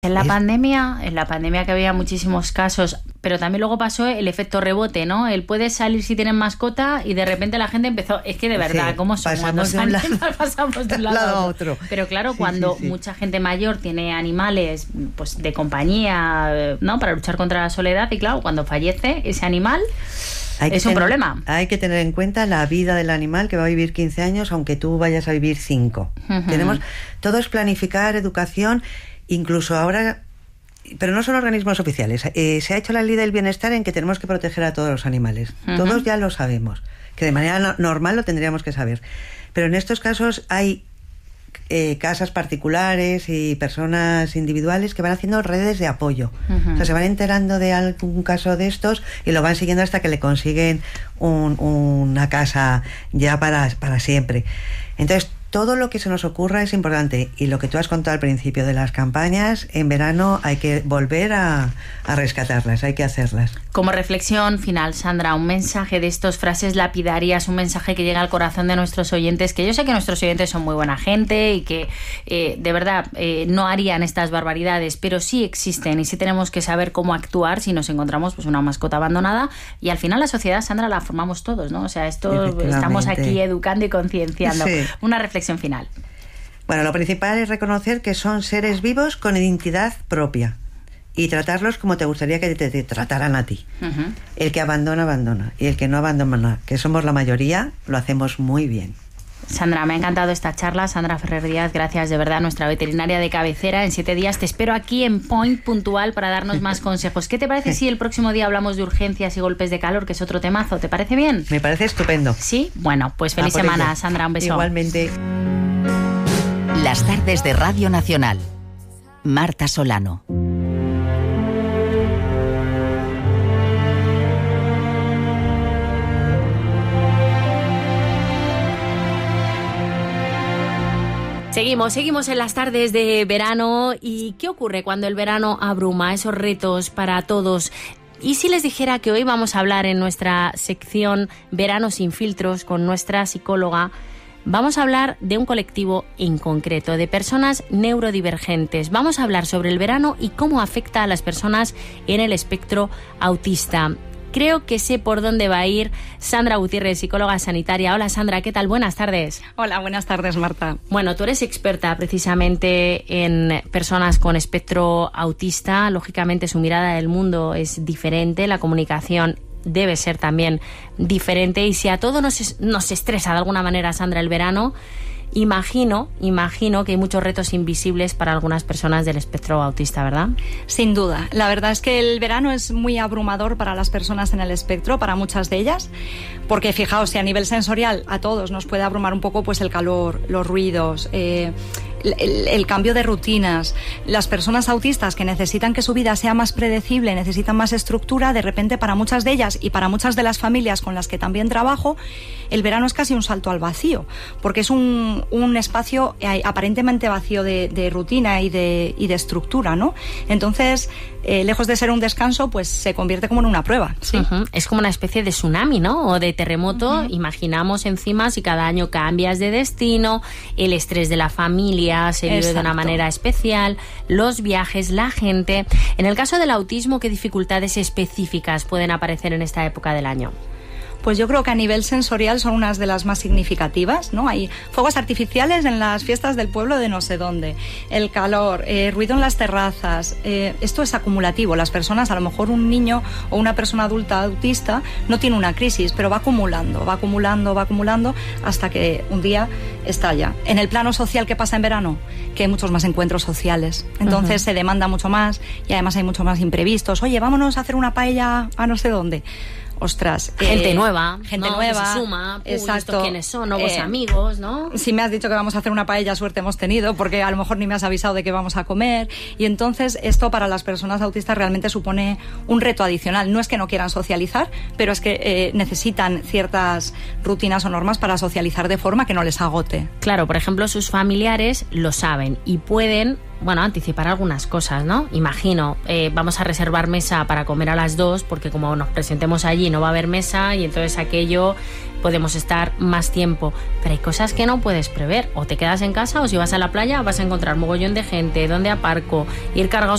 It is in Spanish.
En la pandemia que había muchísimos casos, pero también luego pasó el efecto rebote, ¿no? El puedes salir si tienes mascota y de repente la gente empezó, es que de verdad, sí, ¿cómo son? Pasamos de un lado a otro. Pero claro, cuando mucha gente mayor tiene animales pues de compañía, ¿no? Para luchar contra la soledad, y claro, cuando fallece ese animal es un problema. Hay que tener en cuenta la vida del animal, que va a vivir 15 años, aunque tú vayas a vivir 5. Todo es planificar, educación. Incluso ahora, pero no son organismos oficiales, se ha hecho la ley del bienestar en que tenemos que proteger a todos los animales. Todos ya lo sabemos, que de manera normal lo tendríamos que saber. Pero en estos casos hay casas particulares y personas individuales que van haciendo redes de apoyo. O sea, se van enterando de algún caso de estos y lo van siguiendo hasta que le consiguen una casa ya para siempre. Entonces, todo lo que se nos ocurra es importante, y lo que tú has contado al principio de las campañas, en verano hay que volver a rescatarlas, hay que hacerlas. Como reflexión final, Sandra, un mensaje de estos, frases lapidarias, un mensaje que llega al corazón de nuestros oyentes, que yo sé que nuestros oyentes son muy buena gente y que de verdad no harían estas barbaridades, pero sí existen y sí tenemos que saber cómo actuar si nos encontramos pues una mascota abandonada, y al final la sociedad, Sandra, la formamos todos, ¿no? O sea, esto estamos aquí educando y concienciando. Sí. Una reflexión final. Bueno, lo principal es reconocer que son seres vivos con identidad propia y tratarlos como te gustaría que te trataran a ti. El que abandona, abandona, y el que no abandona, que somos la mayoría, lo hacemos muy bien. Sandra, me ha encantado esta charla. Sandra Ferrer Díaz, gracias de verdad, nuestra veterinaria de cabecera. En 7 días te espero aquí en Point puntual para darnos más consejos. ¿Qué te parece si el próximo día hablamos de urgencias y golpes de calor, que es otro temazo? ¿Te parece bien? Me parece estupendo. ¿Sí? Bueno, pues feliz semana, ello. Sandra, un beso. Igualmente. Las tardes de Radio Nacional. Marta Solano. Seguimos en las tardes de verano. ¿Y qué ocurre cuando el verano abruma? Esos retos para todos. ¿Y si les dijera que hoy vamos a hablar en nuestra sección Verano sin filtros con nuestra psicóloga? Vamos a hablar de un colectivo en concreto, de personas neurodivergentes. Vamos a hablar sobre el verano y cómo afecta a las personas en el espectro autista. Creo que sé por dónde va a ir Sandra Gutiérrez, psicóloga sanitaria. Hola Sandra, ¿qué tal? Buenas tardes. Hola, buenas tardes, Marta. Bueno, tú eres experta precisamente en personas con espectro autista. Lógicamente su mirada del mundo es diferente, la comunicación debe ser también diferente, y si a todos nos estresa de alguna manera, Sandra, el verano, imagino que hay muchos retos invisibles para algunas personas del espectro autista, ¿verdad? Sin duda. La verdad es que el verano es muy abrumador para las personas en el espectro, para muchas de ellas, porque fijaos, si a nivel sensorial a todos nos puede abrumar un poco pues el calor, los ruidos, el cambio de rutinas. Las personas autistas que necesitan que su vida sea más predecible, necesitan más estructura, de repente para muchas de ellas y para muchas de las familias con las que también trabajo, el verano es casi un salto al vacío, porque es un espacio aparentemente vacío de rutina y de estructura, ¿no? Entonces, lejos de ser un descanso, pues se convierte como en una prueba. ¿Sí? Es como una especie de tsunami, ¿no? O de terremoto. Imaginamos encima si cada año cambias de destino, el estrés de la familia se vive de una manera especial, los viajes, la gente. En el caso del autismo, ¿qué dificultades específicas pueden aparecer en esta época del año? Pues yo creo que a nivel sensorial son unas de las más significativas, ¿no? Hay fuegos artificiales en las fiestas del pueblo de no sé dónde, el calor, ruido en las terrazas, esto es acumulativo. Las personas, a lo mejor un niño o una persona adulta autista no tiene una crisis, pero va acumulando hasta que un día estalla. En el plano social, ¿qué pasa en verano? Que hay muchos más encuentros sociales, entonces se demanda mucho más y además hay mucho más imprevistos. Oye, vámonos a hacer una paella a no sé dónde. Ostras, gente nueva, que se suma, exacto. ¿Quiénes son? Nuevos amigos, ¿no? Si me has dicho que vamos a hacer una paella, suerte hemos tenido, porque a lo mejor ni me has avisado de que vamos a comer, y entonces esto para las personas autistas realmente supone un reto adicional. No es que no quieran socializar, pero es que necesitan ciertas rutinas o normas para socializar de forma que no les agote. Claro, por ejemplo, sus familiares lo saben y pueden bueno, anticipar algunas cosas, ¿no? Imagino, vamos a reservar mesa para comer a las 2, porque como nos presentemos allí no va a haber mesa y entonces aquello podemos estar más tiempo. Pero hay cosas que no puedes prever. O te quedas en casa o si vas a la playa vas a encontrar mogollón de gente, dónde aparco, ir cargados